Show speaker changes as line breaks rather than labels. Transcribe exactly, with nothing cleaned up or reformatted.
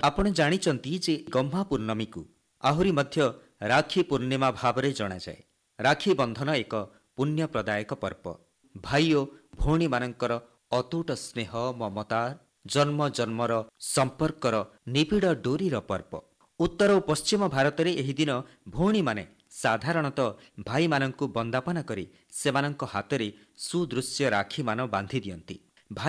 ଆପଣ ଜାଣିଛନ୍ତି ଯେ ଗହ୍ମା ପୂର୍ଣ୍ଣମୀକୁ ଆହୁରି ମଧ୍ୟ ରାକ୍ଷୀ ପୂର୍ଣ୍ଣିମା ଭାବରେ ଜଣାଯାଏ। ରାକ୍ଷୀ ବନ୍ଧନ ଏକ ପୁଣ୍ୟପ୍ରଦାୟକ ପର୍ବ। ଭାଇ ଓ ଭଉଣୀମାନଙ୍କର ଅତୁଟ ସ୍ନେହ ମମତା ଜନ୍ମ ଜନ୍ମର ସମ୍ପର୍କର ନିବିଡ଼ ଡୋରିର ପର୍ବ। ଉତ୍ତର ଓ ପଶ୍ଚିମ ଭାରତରେ ଏହି ଦିନ ଭଉଣୀମାନେ ସାଧାରଣତଃ ଭାଇମାନଙ୍କୁ ବନ୍ଦାପନା କରି ସେମାନଙ୍କ ହାତରେ ସୁଦୃଶ୍ୟ ରାକ୍ଷୀମାନ ବାନ୍ଧି ଦିଅନ୍ତି।